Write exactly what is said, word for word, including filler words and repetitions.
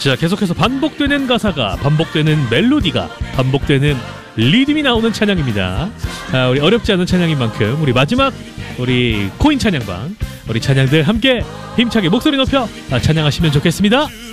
자, 계속해서 반복되는 가사가, 반복되는 멜로디가, 반복되는 리듬이 나오는 찬양입니다. 아, 우리 어렵지 않은 찬양인 만큼 우리 마지막 우리 코인 찬양방, 우리 찬양들 함께 힘차게 목소리 높여 찬양하시면 좋겠습니다.